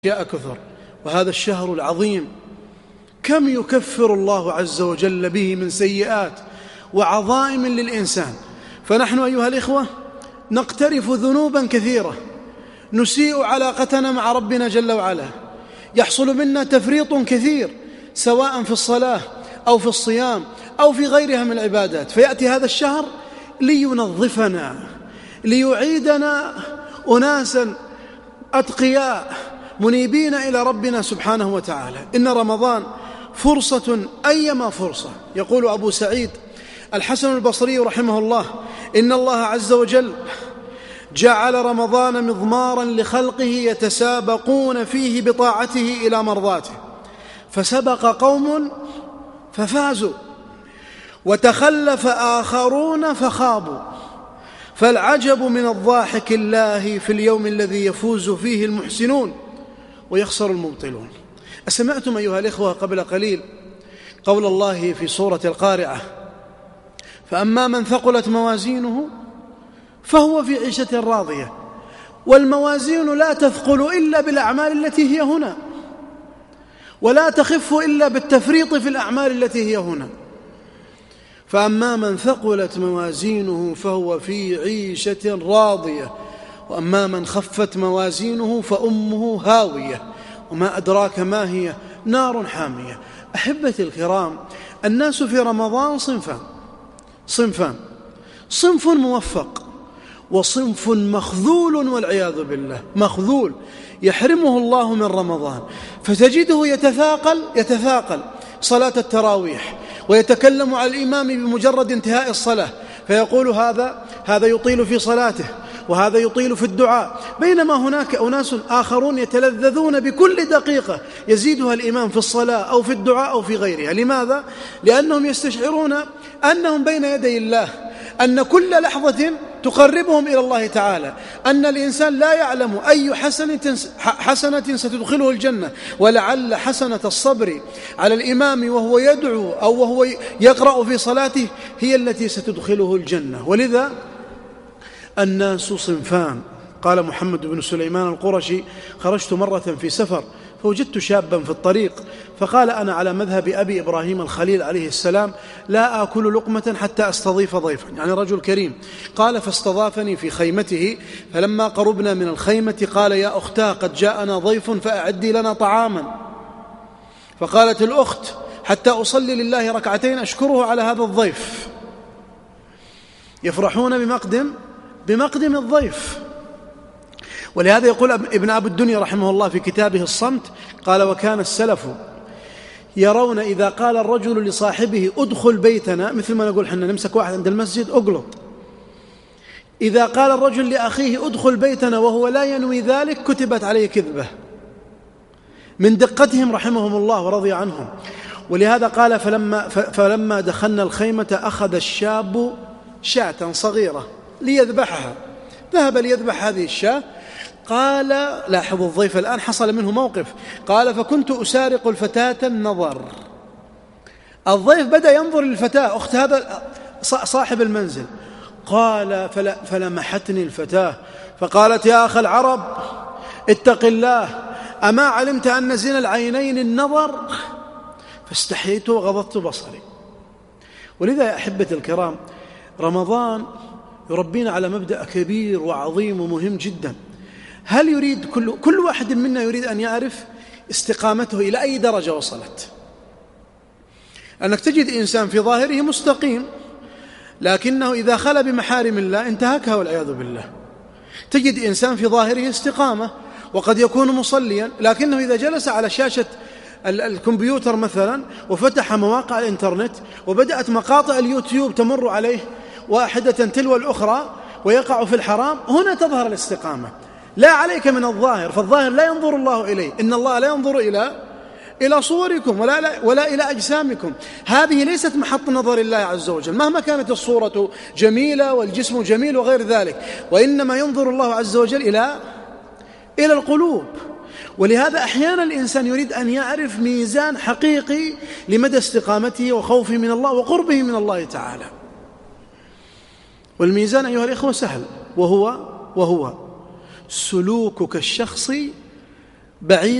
أشياء كثر، وهذا الشهر العظيم كم يكفر الله عز وجل به من سيئات وعظائم للإنسان. فنحن أيها الإخوة نقترف ذنوبا كثيرة، نسيء علاقتنا مع ربنا جل وعلا، يحصل منا تفريط كثير سواء في الصلاة أو في الصيام أو في غيرها من العبادات. فيأتي هذا الشهر لينظفنا، ليعيدنا أناسا أتقياء منيبين إلى ربنا سبحانه وتعالى. إن رمضان فرصة أيما فرصة. يقول أبو سعيد الحسن البصري رحمه الله: إن الله عز وجل جعل رمضان مضمارا لخلقه يتسابقون فيه بطاعته إلى مرضاته، فسبق قوم ففازوا وتخلف آخرون فخابوا، فالعجب من الضاحك الله في اليوم الذي يفوز فيه المحسنون ويخسر المبطلون. أسمعتم أيها الإخوة قبل قليل قول الله في سورة القارعة: فأما من ثقلت موازينه فهو في عيشة راضية. والموازين لا تثقل إلا بالأعمال التي هي هنا، ولا تخف إلا بالتفريط في الأعمال التي هي هنا. فأما من ثقلت موازينه فهو في عيشة راضية، وأما من خفت موازينه فأمه هاوية وما أدراك ما هي، نار حامية. أحبتي الكرام، الناس في رمضان صنفان: صنف موفق وصنف مخذول، والعياذ بالله. مخذول يحرمه الله من رمضان، فتجده يتثاقل صلاة التراويح، ويتكلم على الإمام بمجرد انتهاء الصلاة، فيقول هذا يطيل في صلاته وهذا يطيل في الدعاء، بينما هناك أناس آخرون يتلذذون بكل دقيقة يزيدها الإمام في الصلاة أو في الدعاء أو في غيرها. لماذا؟ لأنهم يستشعرون أنهم بين يدي الله، أن كل لحظة تقربهم إلى الله تعالى، أن الإنسان لا يعلم أي حسنة ستدخله الجنة، ولعل حسنة الصبر على الإمام وهو يدعو أو وهو يقرأ في صلاته هي التي ستدخله الجنة. ولذا الناس صنفان. قال محمد بن سليمان القرشي: خرجت مرة في سفر فوجدت شابا في الطريق فقال: أنا على مذهب أبي إبراهيم الخليل عليه السلام، لا آكل لقمة حتى أستضيف ضيفا، يعني رجل كريم. قال: فاستضافني في خيمته، فلما قربنا من الخيمة قال: يا أختاه، قد جاءنا ضيف فأعدي لنا طعاما. فقالت الأخت: حتى أصلي لله ركعتين أشكره على هذا الضيف. يفرحون بمقدم الضيف. ولهذا يقول ابن أبي الدنيا رحمه الله في كتابه الصمت، قال: وكان السلف يرون إذا قال الرجل لصاحبه ادخل بيتنا، مثل ما نقول حنا نمسك واحد عند المسجد اقلط، إذا قال الرجل لأخيه ادخل بيتنا وهو لا ينوي ذلك كتبت عليه كذبة، من دقتهم رحمهم الله ورضي عنهم. ولهذا قال: فلما دخلنا الخيمة أخذ الشاب شاة صغيرة ليذبحها، ذهب ليذبح هذه الشاة. قال: لاحظوا الضيف الآن حصل منه موقف، قال: فكنت أسارق الفتاة النظر. الضيف بدأ ينظر للفتاة أخت هذا صاحب المنزل. قال: فلمحتني الفتاة فقالت: يا أخ العرب اتق الله، أما علمت أن زنا العينين النظر؟ فاستحييت وغضضت بصري. ولذا يا أحبتي الكرام، رمضان يربينا على مبدأ كبير وعظيم ومهم جدا. هل يريد كل واحد منا يريد أن يعرف استقامته إلى أي درجة وصلت؟ أنك تجد إنسان في ظاهره مستقيم، لكنه إذا خلى بمحارم الله انتهكها والعياذ بالله. تجد إنسان في ظاهره استقامة وقد يكون مصليا، لكنه إذا جلس على شاشة الكمبيوتر مثلا وفتح مواقع الإنترنت وبدأت مقاطع اليوتيوب تمر عليه واحدة تلو الأخرى ويقع في الحرام، هنا تظهر الاستقامة. لا عليك من الظاهر، فالظاهر لا ينظر الله إليه. إن الله لا ينظر إلى صوركم ولا إلى أجسامكم. هذه ليست محط نظر الله عز وجل مهما كانت الصورة جميلة والجسم جميل وغير ذلك، وإنما ينظر الله عز وجل إلى القلوب. ولهذا أحيانا الإنسان يريد أن يعرف ميزان حقيقي لمدى استقامته وخوفه من الله وقربه من الله تعالى. والميزان أيها الإخوة سهل، وهو سلوكك الشخصي بعيد